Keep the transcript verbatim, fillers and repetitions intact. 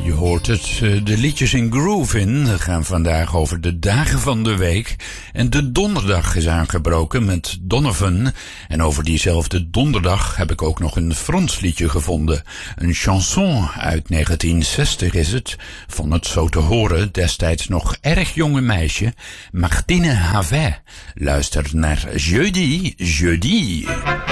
Je hoort het, de liedjes in Groove In gaan vandaag over de dagen van de week. En de donderdag is aangebroken met Donovan. En over diezelfde donderdag heb ik ook nog een Frans liedje gevonden. Een chanson uit negentien zestig is het, van het zo te horen destijds nog erg jonge meisje, Martine Havet. Luister naar Jeudi, Jeudi.